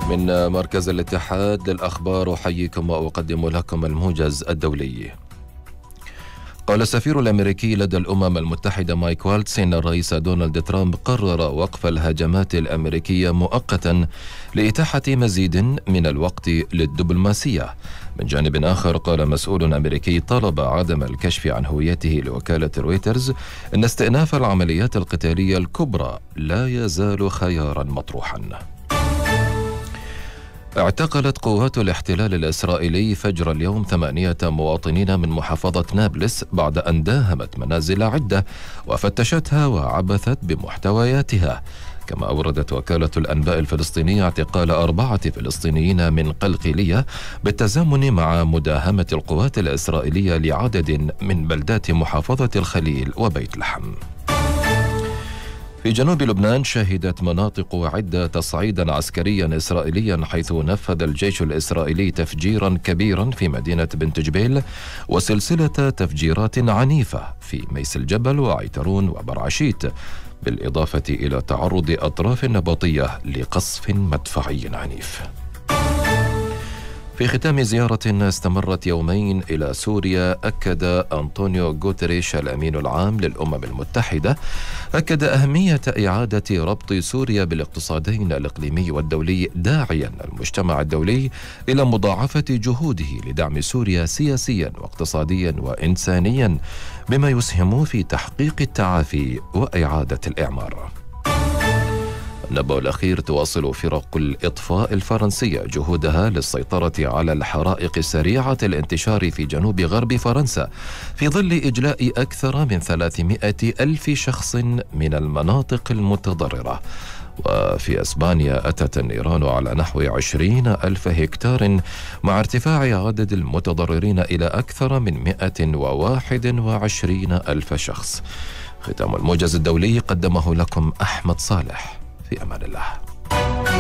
من مركز الاتحاد للأخبار أحييكم وأقدم لكم الموجز الدولي. قال السفير الأمريكي لدى الأمم المتحدة مايك والتس إن الرئيس دونالد ترامب قرر وقف الهجمات الأمريكية مؤقتا لإتاحة مزيد من الوقت للدبلوماسية. من جانب آخر قال مسؤول أمريكي طلب عدم الكشف عن هويته لوكالة رويترز إن استئناف العمليات القتالية الكبرى لا يزال خيارا مطروحا. اعتقلت قوات الاحتلال الإسرائيلي فجر اليوم 8 مواطنين من محافظة نابلس بعد أن داهمت منازل عدة وفتشتها وعبثت بمحتوياتها. كما أوردت وكالة الأنباء الفلسطينية اعتقال 4 فلسطينيين من قلقيلية بالتزامن مع مداهمة القوات الإسرائيلية لعدد من بلدات محافظة الخليل وبيت لحم. في جنوب لبنان شهدت مناطق عدة تصعيدا عسكريا إسرائيليا، حيث نفذ الجيش الإسرائيلي تفجيرا كبيرا في مدينة بنت جبيل وسلسلة تفجيرات عنيفة في ميس الجبل وعيترون وبرعشيت، بالإضافة إلى تعرض أطراف نبطية لقصف مدفعي عنيف. في ختام زيارة استمرت يومين إلى سوريا، أكد أنطونيو غوتريش الأمين العام للأمم المتحدة أهمية إعادة ربط سوريا بالاقتصادين الإقليمي والدولي، داعيا المجتمع الدولي إلى مضاعفة جهوده لدعم سوريا سياسيا واقتصاديا وإنسانيا، بما يسهم في تحقيق التعافي وإعادة الإعمار. النبأ الأخير: تواصل فرق الإطفاء الفرنسية جهودها للسيطرة على الحرائق سريعة الانتشار في جنوب غرب فرنسا في ظل إجلاء أكثر من 300 ألف شخص من المناطق المتضررة. وفي أسبانيا أتت النيران على نحو 20 ألف هكتار، مع ارتفاع عدد المتضررين إلى أكثر من 121 ألف شخص. ختام الموجز الدولي قدمه لكم أحمد صالح. في أمان الله.